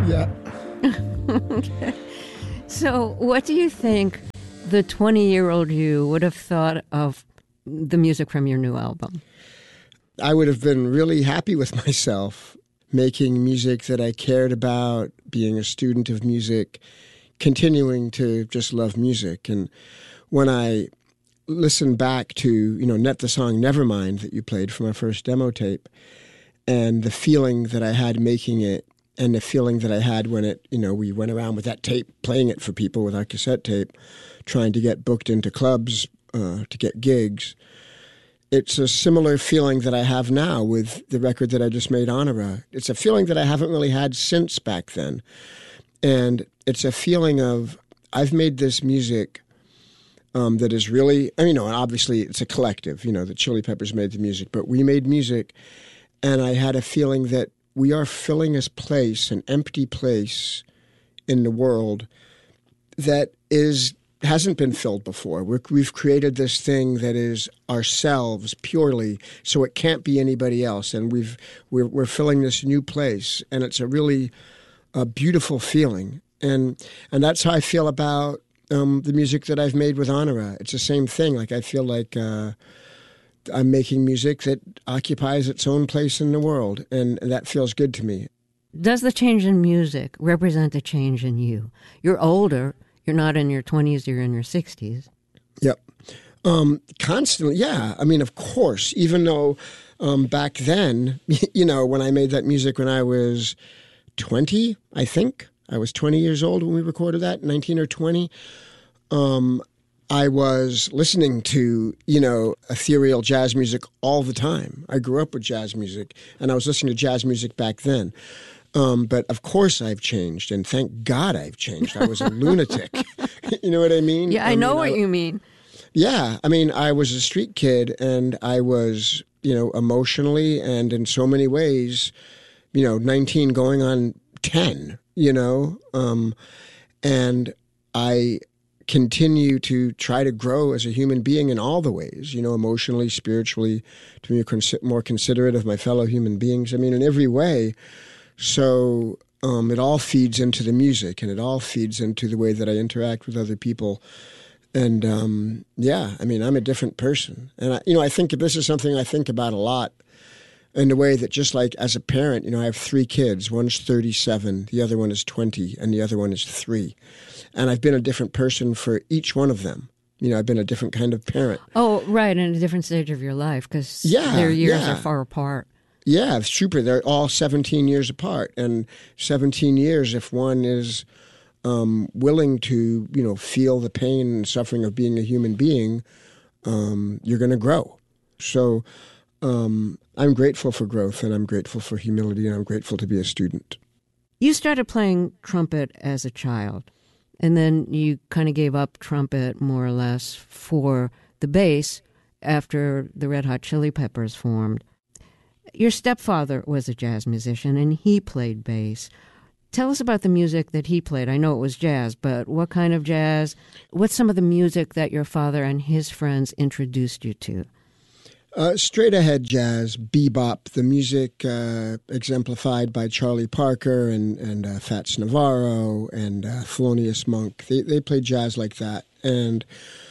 Yeah. Okay. So what do you think the 20-year-old you would have thought of the music from your new album? I would have been really happy with myself making music that I cared about, being a student of music, continuing to just love music. And when I listen back to, the song Nevermind that you played from our first demo tape, and the feeling that I had making it, and the feeling that I had when we went around with that tape, playing it for people with our cassette tape, trying to get booked into clubs, to get gigs. It's a similar feeling that I have now with the record that I just made, Honora. It's a feeling that I haven't really had since back then. And it's a feeling of, I've made this music that is really, obviously it's a collective, the Chili Peppers made the music, but we made music, and I had a feeling that we are filling this place, an empty place in the world that hasn't been filled before. We've created this thing that is ourselves purely, so it can't be anybody else, and we're filling this new place, and it's a really beautiful feeling, and that's how I feel about the music that I've made with Honora. It's the same thing. Like, I feel like I'm making music that occupies its own place in the world, and that feels good to me. Does the change in music represent a change in you? You're older. You're not in your 20s, you're in your 60s. Yep. Constantly, yeah. Of course, even though back then, when I made that music when I was 20, I think. I was 20 years old when we recorded that, 19 or 20. I was listening to, ethereal jazz music all the time. I grew up with jazz music, and I was listening to jazz music back then. But of course I've changed, and thank God I've changed. I was a lunatic. You know what I mean? Yeah, I know what you mean. Yeah. I was a street kid, and I was, emotionally and in so many ways, 19 going on 10, and I continue to try to grow as a human being in all the ways, emotionally, spiritually, to be more considerate of my fellow human beings. In every way. So it all feeds into the music, and it all feeds into the way that I interact with other people. And I'm a different person. And I think this is something I think about a lot, in the way that, just like as a parent, I have 3 kids. One's 37, the other one is 20, and the other one is 3. And I've been a different person for each one of them. I've been a different kind of parent. Oh, right, in a different stage of your life, because their years are far apart. Yeah, it's super. They're all 17 years apart. And 17 years, if one is willing to, feel the pain and suffering of being a human being, you're going to grow. So I'm grateful for growth, and I'm grateful for humility, and I'm grateful to be a student. You started playing trumpet as a child, and then you kind of gave up trumpet more or less for the bass after the Red Hot Chili Peppers formed. Your stepfather was a jazz musician, and he played bass. Tell us about the music that he played. I know it was jazz, but what kind of jazz? What's some of the music that your father and his friends introduced you to? Straight ahead jazz, bebop, the music exemplified by Charlie Parker and Fats Navarro and Thelonious Monk. They played jazz like that. And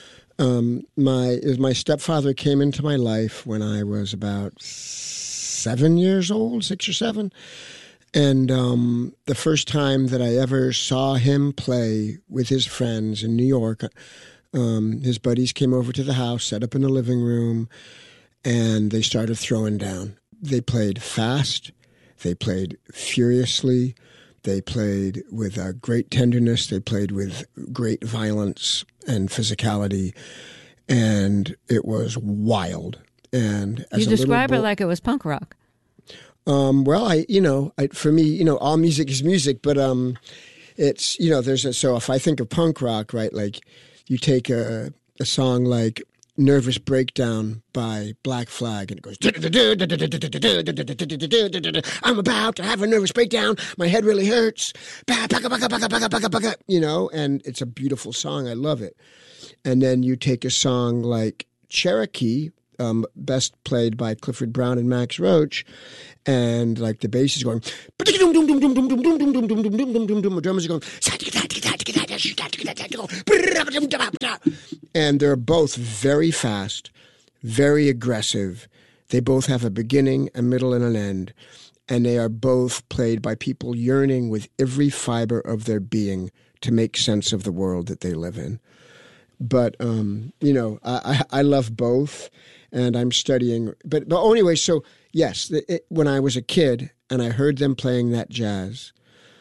my stepfather came into my life when I was about 7 years old, 6 or 7. And the first time that I ever saw him play with his friends in New York, his buddies came over to the house, set up in the living room, and they started throwing down. They played fast. They played furiously. They played with great tenderness. They played with great violence and physicality. And it was wild. And as you describe it like it was punk rock. Well, for me, all music is music, but it's, so if I think of punk rock, right, like you take a song like Nervous Breakdown by Black Flag, and it goes, I'm about to have a nervous breakdown, my head really hurts, and it's a beautiful song, I love it. And then you take a song like Cherokee best played by Clifford Brown and Max Roach. And like the bass is going, the drummers are going, and they're both very fast, very aggressive. They both have a beginning, a middle, and an end. And they are both played by people yearning with every fiber of their being to make sense of the world that they live in. But, I love both, and I'm studying. But anyway, so yes, when I was a kid and I heard them playing that jazz,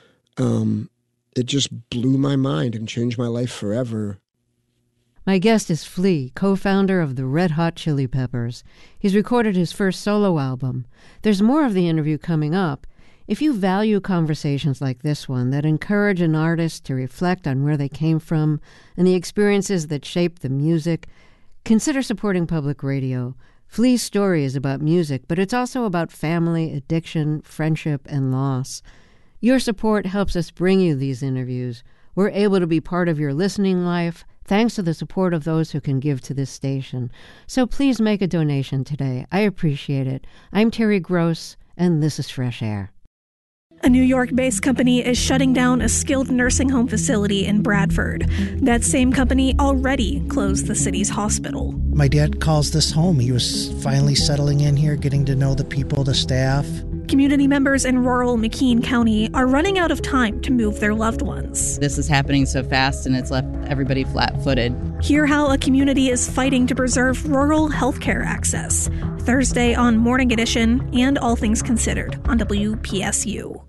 it just blew my mind and changed my life forever. My guest is Flea, co-founder of the Red Hot Chili Peppers. He's recorded his first solo album. There's more of the interview coming up. If you value conversations like this one that encourage an artist to reflect on where they came from and the experiences that shaped the music, consider supporting public radio. Flea's story is about music, but it's also about family, addiction, friendship, and loss. Your support helps us bring you these interviews. We're able to be part of your listening life thanks to the support of those who can give to this station. So please make a donation today. I appreciate it. I'm Terry Gross, and this is Fresh Air. A New York-based company is shutting down a skilled nursing home facility in Bradford. That same company already closed the city's hospital. My dad calls this home. He was finally settling in here, getting to know the people, the staff. Community members in rural McKean County are running out of time to move their loved ones. This is happening so fast, and it's left everybody flat-footed. Hear how a community is fighting to preserve rural healthcare access. Thursday on Morning Edition and All Things Considered on WPSU.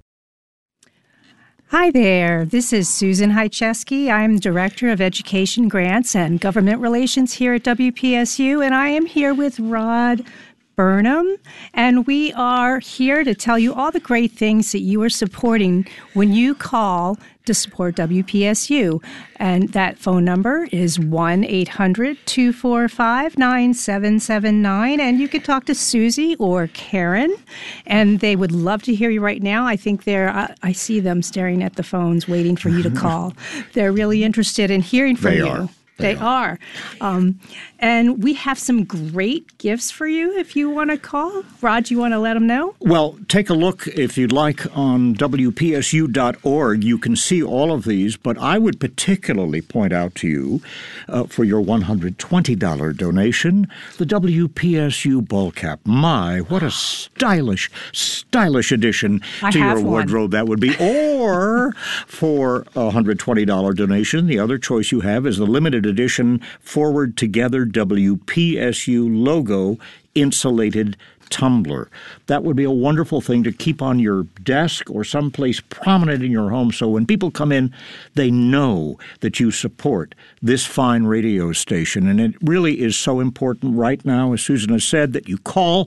Hi there, this is Susan Hycheski. I'm Director of Education Grants and Government Relations here at WPSU, and I am here with Rod Burnham, and we are here to tell you all the great things that you are supporting when you call to support WPSU. And that phone number is 1-800-245-9779. And you can talk to Susie or Karen, and they would love to hear you right now. I think I see them staring at the phones waiting for you to call. They're really interested in hearing from you. They are. And we have some great gifts for you if you want to call. Rod, you want to let them know? Well, take a look, if you'd like, on WPSU.org. You can see all of these, but I would particularly point out to you, for your $120 donation, the WPSU ball cap. My, what a stylish addition to your wardrobe that would be. Or for a $120 donation, the other choice you have is the limited edition Forward Together WPSU logo insulated tumbler. That would be a wonderful thing to keep on your desk or someplace prominent in your home, so when people come in, they know that you support this fine radio station. And it really is so important right now, as Susan has said, that you call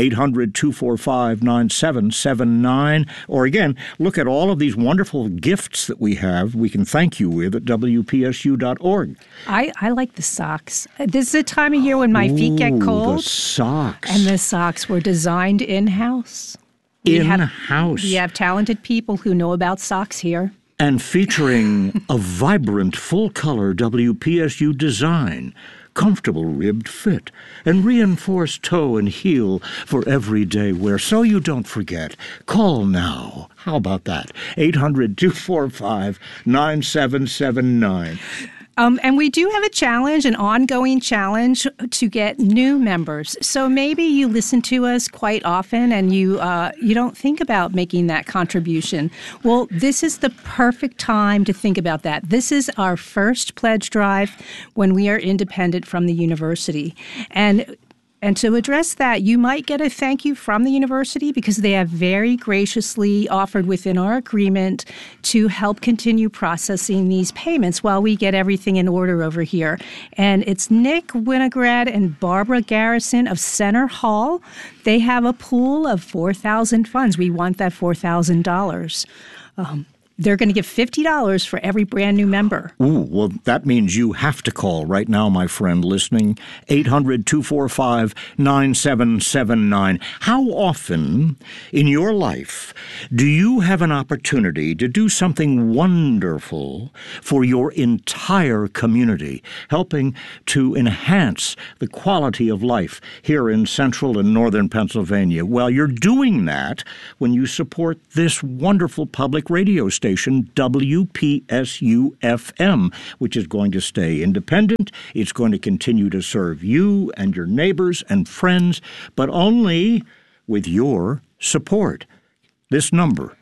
800-245-9779, or again, look at all of these wonderful gifts that we have we can thank you with at WPSU.org. I like the socks. This is a time of year when my feet get cold. The socks. And the socks were designed in-house. We have talented people who know about socks here. And featuring a vibrant, full-color WPSU design, comfortable ribbed fit, and reinforced toe and heel for everyday wear. So you don't forget. Call now. How about that? 800-245-9779. And we do have a challenge, an ongoing challenge to get new members. So maybe you listen to us quite often and you don't think about making that contribution. Well, this is the perfect time to think about that. This is our first pledge drive when we are independent from the university. And to address that, you might get a thank you from the university because they have very graciously offered within our agreement to help continue processing these payments while we get everything in order over here. And it's Nick Winograd and Barbara Garrison of Center Hall. They have a pool of $4,000 funds. We want that $4,000. they're going to give $50 for every brand new member. Ooh, well, that means you have to call right now, my friend listening, 800-245-9779. How often in your life do you have an opportunity to do something wonderful for your entire community, helping to enhance the quality of life here in central and northern Pennsylvania? Well, you're doing that when you support this wonderful public radio station, WPSU-FM, which is going to stay independent. It's going to continue to serve you and your neighbors and friends, but only with your support. This number,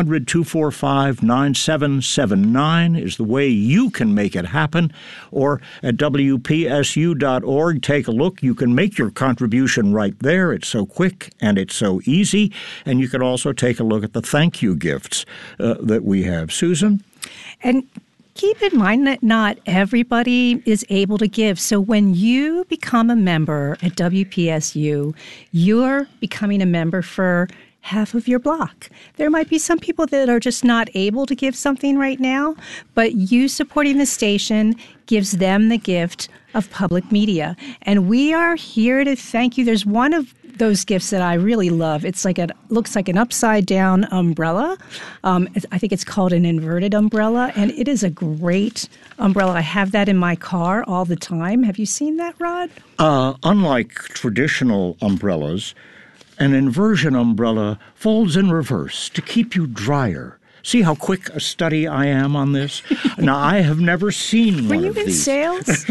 800-245-9779, is the way you can make it happen. Or at WPSU.org, take a look. You can make your contribution right there. It's so quick and it's so easy. And you can also take a look at the thank you gifts that we have. Susan? And keep in mind that not everybody is able to give. So when you become a member at WPSU, you're becoming a member for half of your block. There might be some people that are just not able to give something right now, but you supporting the station gives them the gift of public media. And we are here to thank you. There's one of those gifts that I really love. It's like looks like an upside down umbrella. I think it's called an inverted umbrella, and it is a great umbrella. I have that in my car all the time. Have you seen that, Rod? Unlike traditional umbrellas, an inversion umbrella folds in reverse to keep you drier. See how quick a study I am on this? Now, I have never seen one of these. Were you in sales?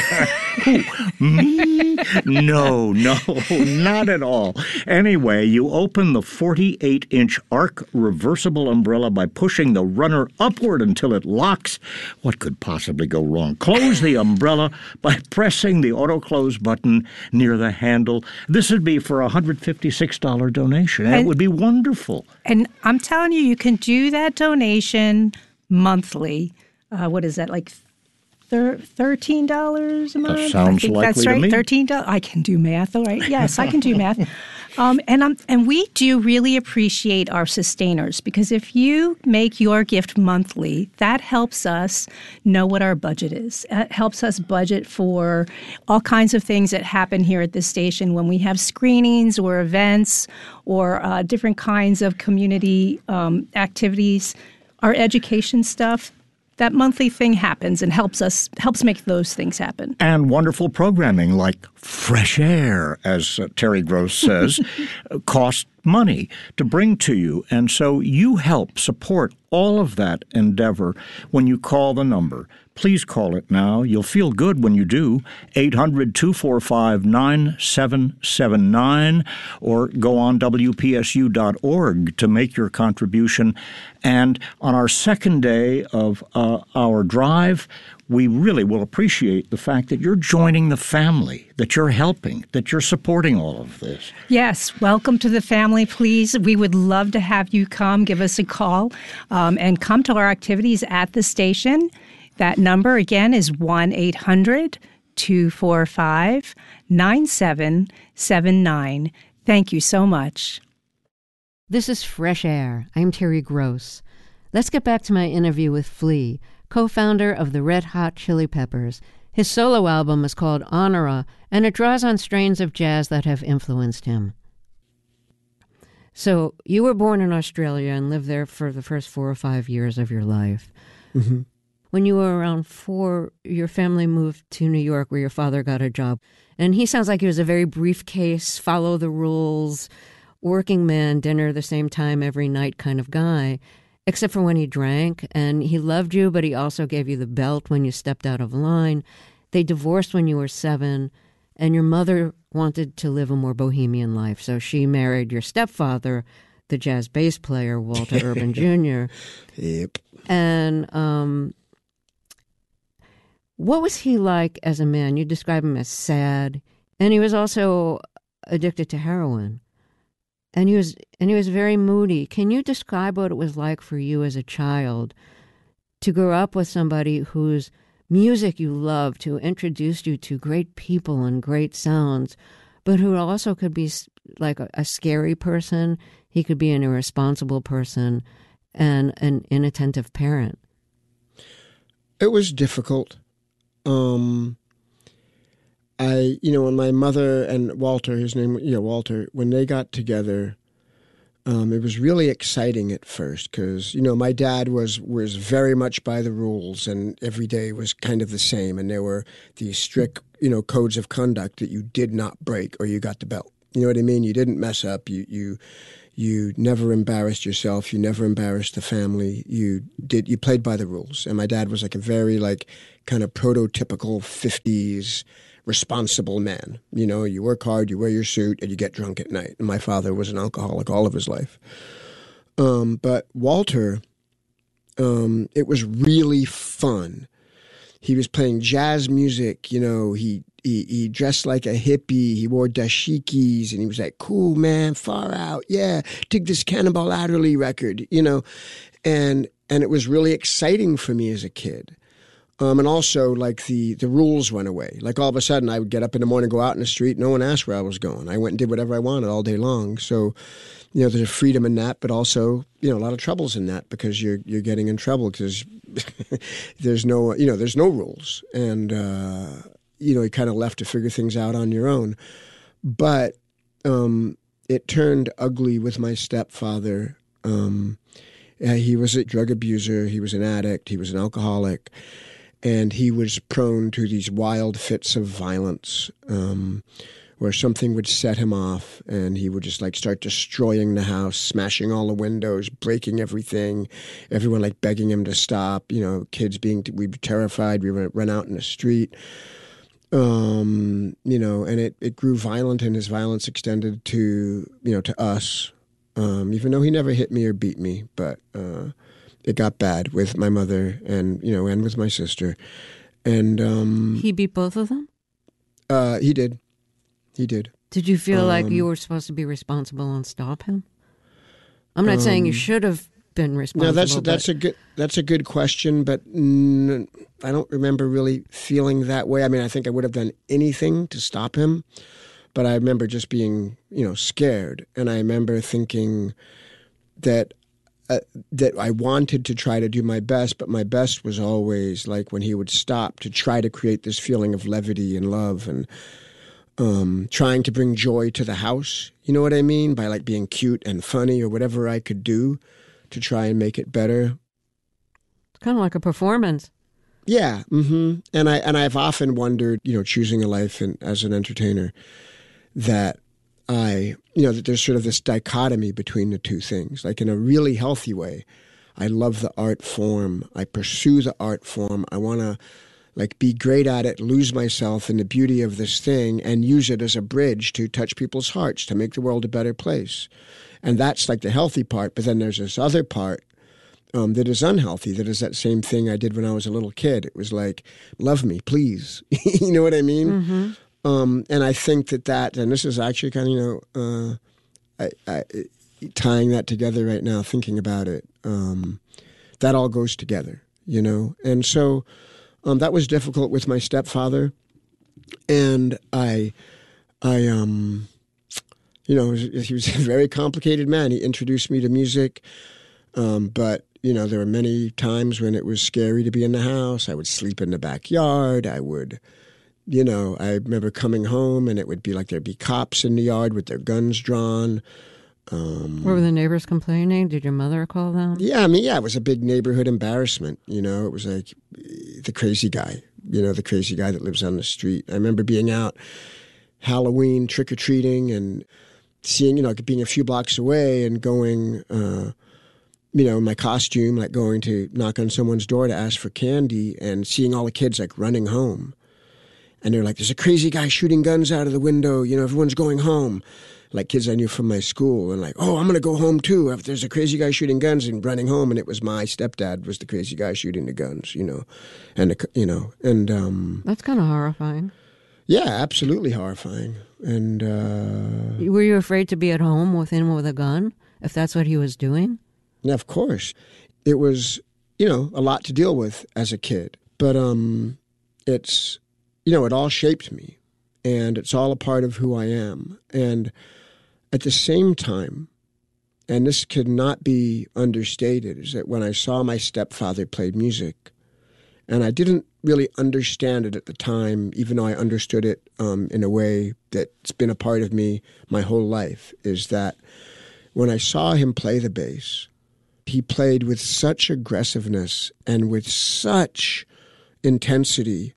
Me? No, not at all. Anyway, you open the 48-inch arc reversible umbrella by pushing the runner upward until it locks. What could possibly go wrong? Close the umbrella by pressing the auto-close button near the handle. This would be for a $156 donation. And it would be wonderful. And I'm telling you, you can do that donation monthly. What is that, like $13 a month? That sounds likely that's right, to me. $13. I can do math, all right. Yes, I can do math. And we do really appreciate our sustainers, because if you make your gift monthly, that helps us know what our budget is. It helps us budget for all kinds of things that happen here at this station when we have screenings or events or different kinds of community activities, our education stuff. That monthly thing happens and helps make those things happen. And wonderful programming like Fresh Air, as Terry Gross says, costs money to bring to you. And so you help support all of that endeavor when you call the number. Please call it now. You'll feel good when you do. 800-245-9779, or go on WPSU.org to make your contribution. And on our second day of our drive, we really will appreciate the fact that you're joining the family, that you're helping, that you're supporting all of this. Yes, welcome to the family, please. We would love to have you come, give us a call, and come to our activities at the station. That number, again, is 1-800-245-9779. Thank you so much. This is Fresh Air. I'm Terry Gross. Let's get back to my interview with Flea, co-founder of the Red Hot Chili Peppers. His solo album is called Honora, and it draws on strains of jazz that have influenced him. So you were born in Australia and lived there for the first 4 or 5 years of your life. Mm-hmm. When you were around 4, your family moved to New York where your father got a job. And he sounds like he was a very briefcase, follow the rules, working man, dinner the same time every night kind of guy, except for when he drank. And he loved you, but he also gave you the belt when you stepped out of line. They divorced when you were 7, and your mother wanted to live a more bohemian life. So she married your stepfather, the jazz bass player, Walter Urban Jr. Yep. And what was he like as a man? You describe him as sad, and he was also addicted to heroin. And he was very moody. Can you describe what it was like for you as a child to grow up with somebody whose music you loved, who introduced you to great people and great sounds, but who also could be like a scary person? He could be an irresponsible person. and an inattentive parent? It was difficult. When my mother and Walter, Walter, when they got together, it was really exciting at first because, my dad was very much by the rules, and every day was kind of the same. And there were these strict, codes of conduct that you did not break or you got the belt. You know what I mean? You didn't mess up. You never embarrassed yourself. You never embarrassed the family. You played by the rules. And my dad was like a very kind of prototypical 50s responsible man. You work hard, you wear your suit, and you get drunk at night. And my father was an alcoholic all of his life. But Walter, it was really fun. He was playing jazz music. He dressed like a hippie. He wore dashikis, and he was like, cool, man, far out. Yeah, dig this Cannonball Adderley record, And it was really exciting for me as a kid. And also, the rules went away. All of a sudden, I would get up in the morning, go out in the street. No one asked where I was going. I went and did whatever I wanted all day long. So, there's a freedom in that, but also, a lot of troubles in that because you're getting in trouble because there's no rules. And, you're kind of left to figure things out on your own. But it turned ugly with my stepfather. He was a drug abuser. He was an addict. He was an alcoholic. And he was prone to these wild fits of violence where something would set him off and he would just start destroying the house, smashing all the windows, breaking everything, everyone begging him to stop, kids we were terrified, we would run out in the street. And it grew violent, and his violence extended to us, even though he never hit me or beat me, but it got bad with my mother and with my sister. And he beat both of them? He did. Did you feel like you were supposed to be responsible and stop him? I'm not saying you should have been responsible. No, that's a good question, but I don't remember really feeling that way. I mean, I think I would have done anything to stop him, but I remember just being, scared, and I remember thinking that I wanted to try to do my best, but my best was always when he would stop, to try to create this feeling of levity and love and trying to bring joy to the house. You know what I mean? By being cute and funny or whatever I could do to try and make it better. It's kind of like a performance. Yeah. Mm-hmm. And I've often wondered, choosing a life as an entertainer, that that there's sort of this dichotomy between the two things. In a really healthy way, I love the art form. I pursue the art form. I want to be great at it, lose myself in the beauty of this thing, and use it as a bridge to touch people's hearts, to make the world a better place. And that's the healthy part. But then there's this other part that is unhealthy, that is that same thing I did when I was a little kid. It was love me, please. You know what I mean? Mm-hmm. And I think that, and this is actually kind of, I tying that together right now, thinking about it, that all goes together, And so that was difficult with my stepfather. And he was a very complicated man. He introduced me to music, but, there were many times when it was scary to be in the house. I would sleep in the backyard. I would... I remember coming home and it would be there'd be cops in the yard with their guns drawn. Were the neighbors complaining? Did your mother call them? Yeah, it was a big neighborhood embarrassment. It was the crazy guy, the crazy guy that lives on the street. I remember being out Halloween trick-or-treating and seeing, being a few blocks away and going, in my costume, going to knock on someone's door to ask for candy and seeing all the kids running home. And they're there's a crazy guy shooting guns out of the window. Everyone's going home. Kids I knew from my school. And oh, I'm going to go home too. If there's a crazy guy shooting guns and running home. And it was my stepdad was the crazy guy shooting the guns, And, that's kind of horrifying. Yeah, absolutely horrifying. And were you afraid to be at home with him with a gun, if that's what he was doing? Yeah, of course. It was, a lot to deal with as a kid. But it's... it all shaped me, and it's all a part of who I am. And at the same time, and this could not be understated, is that when I saw my stepfather play music, and I didn't really understand it at the time, even though I understood it in a way that's been a part of me my whole life, is that when I saw him play the bass, he played with such aggressiveness and with such intensity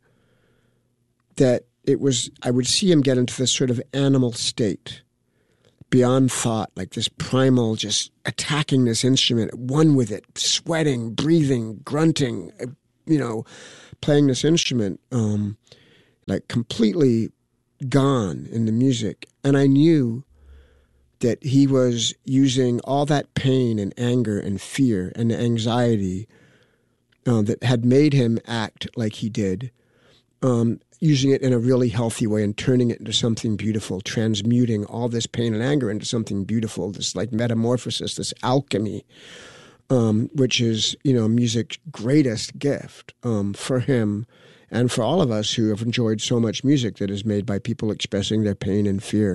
that I would see him get into this sort of animal state, beyond thought, like this primal, just attacking this instrument, one with it, sweating, breathing, grunting, playing this instrument, like completely gone in the music. And I knew that he was using all that pain and anger and fear and anxiety that had made him act like he did, using it in a really healthy way and turning it into something beautiful, transmuting all this pain and anger into something beautiful, this like metamorphosis, this alchemy, which is, music's greatest gift for him and for all of us who have enjoyed so much music that is made by people expressing their pain and fear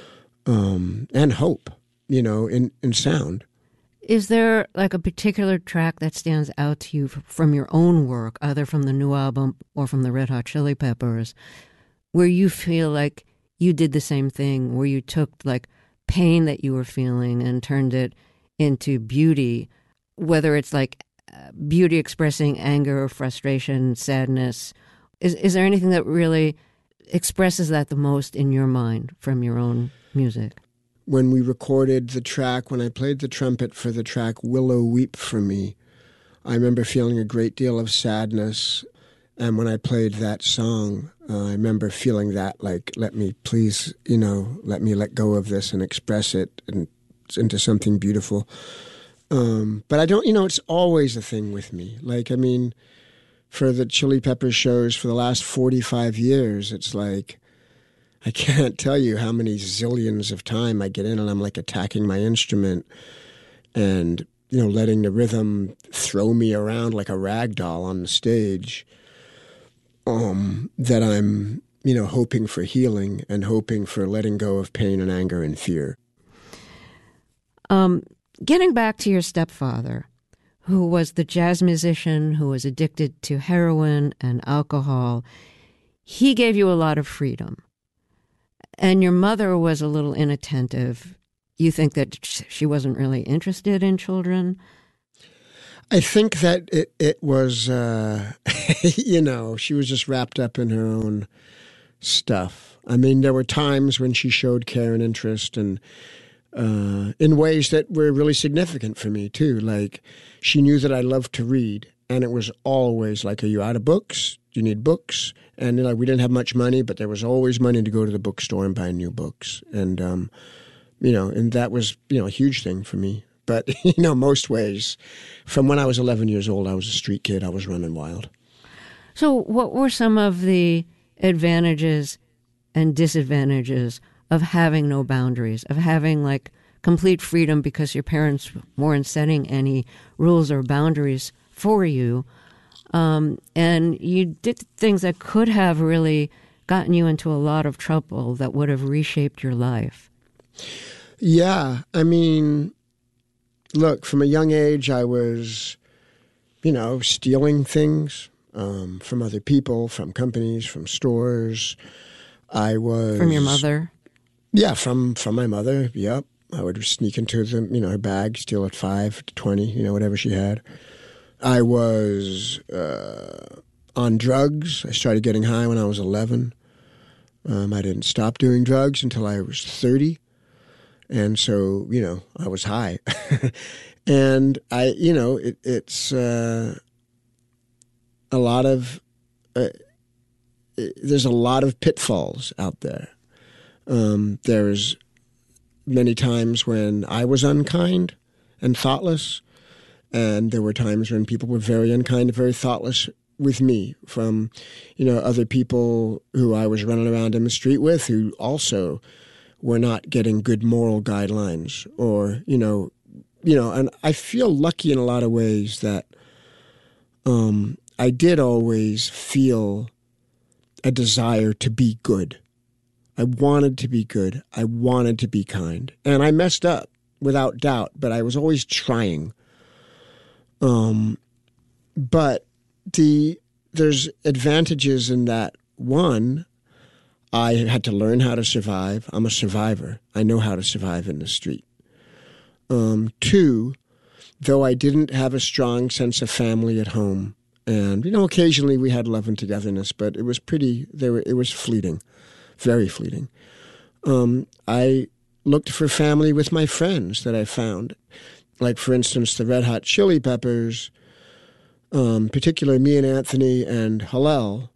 and hope, in sound. Is there like a particular track that stands out to you from your own work, either from the new album or from the Red Hot Chili Peppers, where you feel like you did the same thing, where you took like pain that you were feeling and turned it into beauty, whether it's like beauty expressing anger, frustration, sadness? Is there anything that really expresses that the most in your mind from your own music? When we recorded the track, when I played the trumpet for the track Willow Weep for Me, I remember feeling a great deal of sadness. And when I played that song, I remember feeling that, like, let me please, let me let go of this and express it into something beautiful. But I don't, it's always a thing with me. Like, for the Chili Peppers shows for the last 45 years, it's like, I can't tell you how many zillions of time I get in and I'm like attacking my instrument and, letting the rhythm throw me around like a rag doll on the stage, that I'm, hoping for healing and hoping for letting go of pain and anger and fear. Getting back to your stepfather, who was the jazz musician who was addicted to heroin and alcohol, he gave you a lot of freedom. And your mother was a little inattentive. You think that she wasn't really interested in children? I think that it was, she was just wrapped up in her own stuff. There were times when she showed care and interest and in ways that were really significant for me, too. Like, she knew that I loved to read, and it was always like, are you out of books? Do you need books? And we didn't have much money, but there was always money to go to the bookstore and buy new books. And, and that was, a huge thing for me. But, most ways, from when I was 11 years old, I was a street kid. I was running wild. So what were some of the advantages and disadvantages of having no boundaries, of having like complete freedom because your parents weren't setting any rules or boundaries for you? And you did things that could have really gotten you into a lot of trouble that would have reshaped your life. Yeah. Look, from a young age, I was, stealing things from other people, from companies, from stores. I was... From your mother? Yeah, from my mother, yep. I would sneak into her bag, steal at 5 to 20, whatever she had. I was on drugs. I started getting high when I was 11. I didn't stop doing drugs until I was 30. And so, I was high. And it's a lot of, there's a lot of pitfalls out there. There's many times when I was unkind and thoughtless. And there were times when people were very unkind and very thoughtless with me, from, other people who I was running around in the street with who also were not getting good moral guidelines, or, and I feel lucky in a lot of ways that I did always feel a desire to be good. I wanted to be good. I wanted to be kind. And I messed up. without doubt, but I was always trying. But there's advantages in that. One, I had to learn how to survive. I'm a survivor. I know how to survive in the street. Two, though I didn't have a strong sense of family at home, and occasionally we had love and togetherness, but it was it was fleeting, very fleeting. I looked for family with my friends that I found, like for instance the Red Hot Chili Peppers, particularly me and Anthony and Hillel.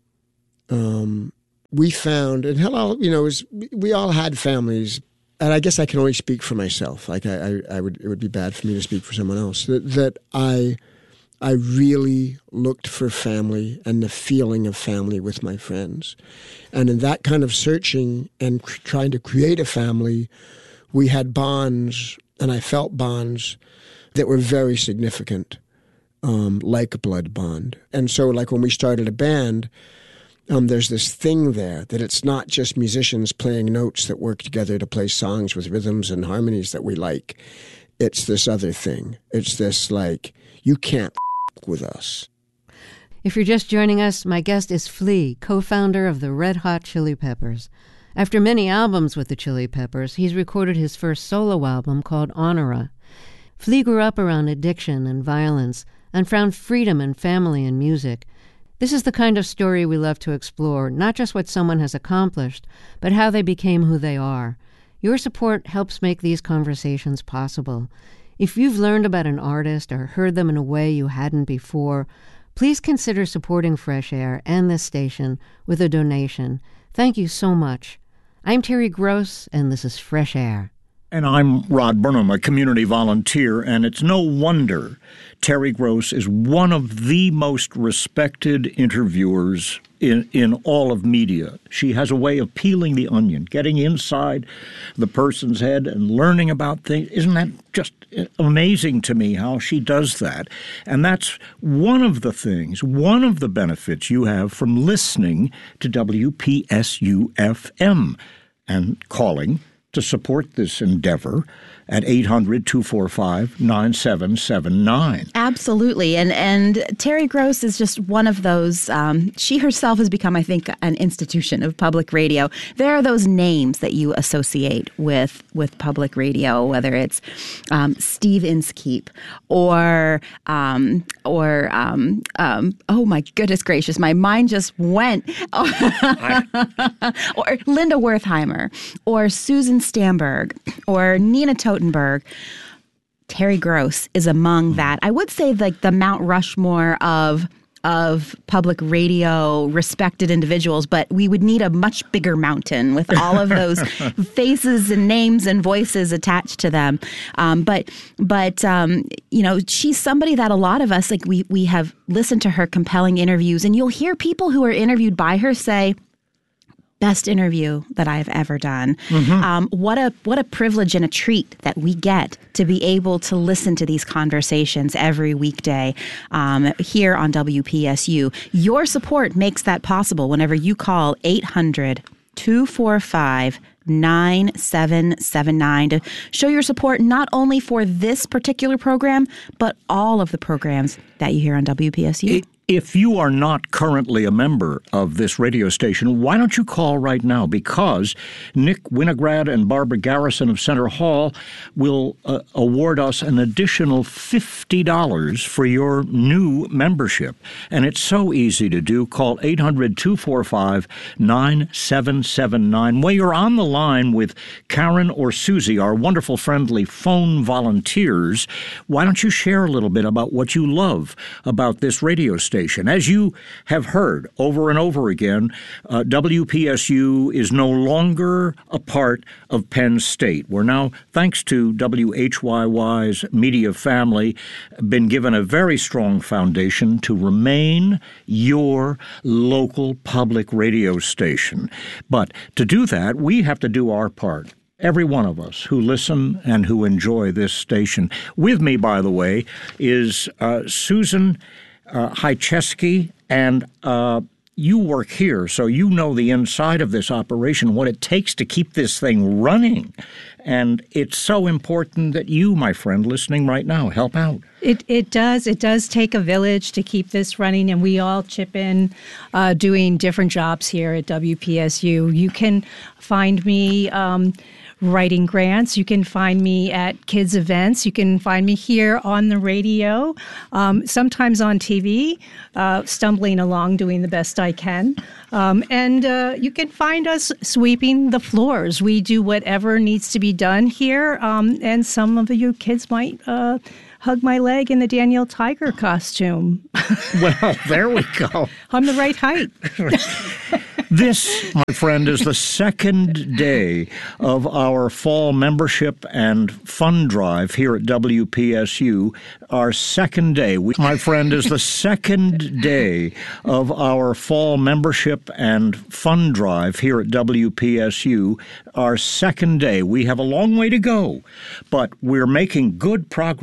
We found, and Hillel, we all had families. And I guess I can only speak for myself. Like it would be bad for me to speak for someone else. That I really looked for family and the feeling of family with my friends. And in that kind of searching and trying to create a family, we had bonds, and I felt bonds that were very significant, like a blood bond. And so like when we started a band, there's this thing there that it's not just musicians playing notes that work together to play songs with rhythms and harmonies that we like. It's this other thing. It's this like, you can't with us. If you're just joining us, my guest is Flea, co-founder of the Red Hot Chili Peppers. After many albums with the Chili Peppers, he's recorded his first solo album called Honora. Flea grew up around addiction and violence and found freedom and family in music. This is the kind of story we love to explore, not just what someone has accomplished, but how they became who they are. Your support helps make these conversations possible. If you've learned about an artist or heard them in a way you hadn't before, please consider supporting Fresh Air and this station with a donation. Thank you so much. I'm Terry Gross, and this is Fresh Air. And I'm Rod Burnham, a community volunteer, and it's no wonder Terry Gross is one of the most respected interviewers in all of media. She has a way of peeling the onion, getting inside the person's head and learning about things. Isn't that just amazing to me how she does that? And that's one of the things, one of the benefits you have from listening to WPSU-FM and calling to support this endeavor at 800-245-9779. Absolutely. And Terry Gross is just one of those, she herself has become, I think, an institution of public radio. There are those names that you associate with public radio, whether it's Steve Inskeep or oh my goodness gracious, my mind just went. Or Linda Wertheimer or Susan Stamberg or Nina Totenberg. Terry Gross is among that. I would say like the Mount Rushmore of public radio respected individuals, but we would need a much bigger mountain with all of those faces and names and voices attached to them. But she's somebody that a lot of us, like we have listened to her compelling interviews, and you'll hear people who are interviewed by her say, best interview that I've ever done. Mm-hmm. What a privilege and a treat that we get to be able to listen to these conversations every weekday here on WPSU. Your support makes that possible whenever you call 800-245-9779 to show your support not only for this particular program, but all of the programs that you hear on WPSU. If you are not currently a member of this radio station, why don't you call right now? Because Nick Winograd and Barbara Garrison of Center Hall will award us an additional $50 for your new membership. And it's so easy to do. Call 800-245-9779. While you're on the line with Karen or Susie, our wonderful, friendly phone volunteers, why don't you share a little bit about what you love about this radio station? As you have heard over and over again, WPSU is no longer a part of Penn State. We're now, thanks to WHYY's media family, been given a very strong foundation to remain your local public radio station. But to do that, we have to do our part. Every one of us who listen and who enjoy this station. With me, by the way, is Susan Hycheski and you work here, so you know the inside of this operation, what it takes to keep this thing running. And it's so important that you, my friend, listening right now, help out. It does. It does take a village to keep this running, and we all chip in doing different jobs here at WPSU. You can find me writing grants. You can find me at kids' events. You can find me here on the radio, sometimes on TV, stumbling along, doing the best I can. And you can find us sweeping the floors. We do whatever needs to be done here, and some of you kids might hug my leg in the Daniel Tiger costume. Well, there we go. I'm the right height. This, my friend, is the second day of our fall membership and fund drive here at WPSU. Our second day. My friend, is the second day of our fall membership and fund drive here at WPSU. Our second day. We have a long way to go, but we're making good progress.